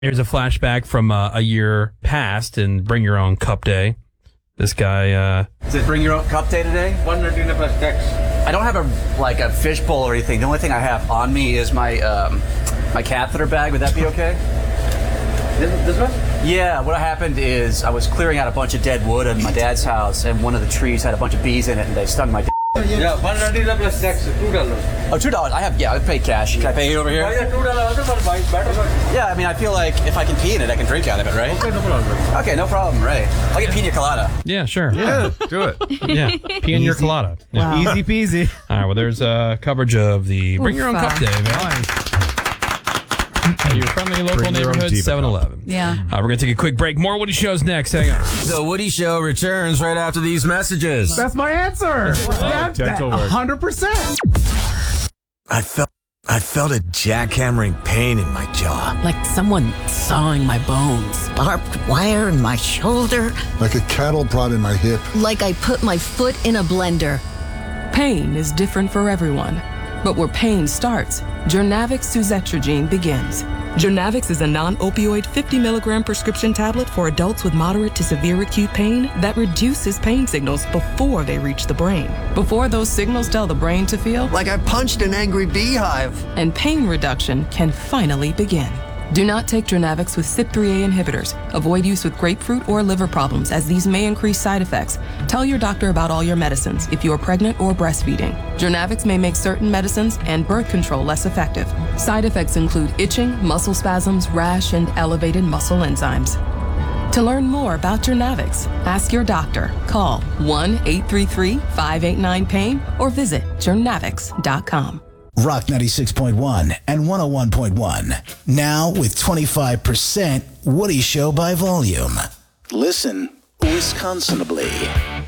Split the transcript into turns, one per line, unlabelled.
Here's a flashback from a year past in Bring Your Own Cup Day. This guy...
Is it Bring Your Own Cup Day today? I don't have a fishbowl or anything. The only thing I have on me is my catheter bag. Would that be okay? This one? Yeah, what happened is I was clearing out a bunch of dead wood in my dad's house, and one of the trees had a bunch of bees in it, and they stung my
Yeah, $100 plus tax, $2.
Oh, $2. I pay cash. Can I pay it over here?
Yeah, $2 also for bike, better.
Yeah, I mean, I feel like if I can pee in it, I can drink out of it, right?
Okay, no problem.
Okay, no problem, right. I'll get pina colada.
Yeah, sure.
Yeah, do it.
Yeah, pee in your colada. Yeah.
Wow.
Easy peasy.
All right, well, there's coverage of the Bring Your Own Cup Day event. At your friendly local
Bring your own
neighborhood
Diva
7-Eleven.
Yeah.
We're going to take a quick break. More Woody Shows next. Hang on.
The Woody Show returns right after these messages.
That's my answer.
Gentle word.
100%.
I felt a jackhammering pain in my jaw.
Like someone sawing my bones.
Barbed wire in my shoulder.
Like a cattle prod in my hip.
Like I put my foot in a blender.
Pain is different for everyone. But where pain starts, Journavx suzetrigine begins. Journavx is a non-opioid 50 milligram prescription tablet for adults with moderate to severe acute pain that reduces pain signals before they reach the brain. Before those signals tell the brain to feel
Like I punched an angry beehive.
and pain reduction can finally begin. Do not take Journavx with CYP3A inhibitors. Avoid use with grapefruit or liver problems, as these may increase side effects. Tell your doctor about all your medicines if you are pregnant or breastfeeding. Journavx may make certain medicines and birth control less effective. Side effects include itching, muscle spasms, rash, and elevated muscle enzymes. To learn more about Journavx, ask your doctor. Call 1-833-589-PAIN or visit journavx.com.
Rock 96.1 and 101.1. Now with 25% Woody Show by volume. Listen Wisconsinably.